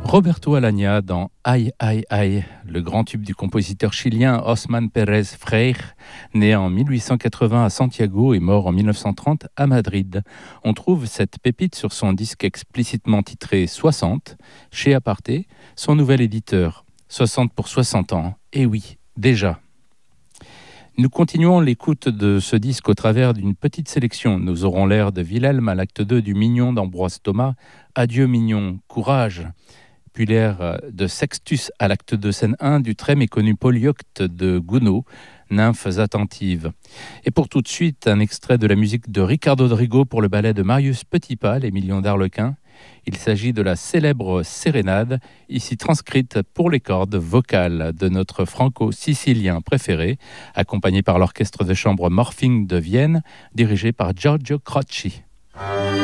Roberto Alagna dans Ay Ay Ay, le grand tube du compositeur chilien Osman Pérez Freire, né en 1880 à Santiago et mort en 1930 à Madrid. On trouve cette pépite sur son disque explicitement titré 60, chez Aparté, son nouvel éditeur. 60 pour 60 ans, et oui, déjà. Nous continuons l'écoute de ce disque au travers d'une petite sélection. Nous aurons l'air de Wilhelm à l'acte 2 du Mignon d'Ambroise Thomas. Adieu Mignon, courage. Puis l'air de Sextus à l'acte 2 scène 1 du très méconnu Polyocte de Gounod, Nymphes attentives. Et pour tout de suite, un extrait de la musique de Ricardo Drigo pour le ballet de Marius Petipa, Les Millions d'Arlequin. Il s'agit de la célèbre sérénade, ici transcrite pour les cordes vocales de notre franco-sicilien préféré, accompagné par l'orchestre de chambre Morphing de Vienne, dirigé par Giorgio Crocci.